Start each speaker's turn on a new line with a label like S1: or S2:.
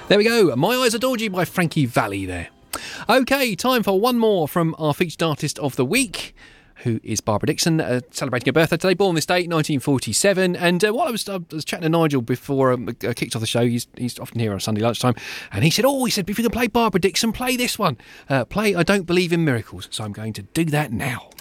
S1: There we go. My Eyes Adored You by Frankie Valli there. OK, time for one more from our featured artist of the week, who is Barbara Dickson, celebrating her birthday today, born this date, 1947. And while I was chatting to Nigel before I kicked off the show, he's often here on Sunday lunchtime, and he said, if you can play Barbara Dickson, play this one. Play I Don't Believe in Miracles. So I'm going to do that now.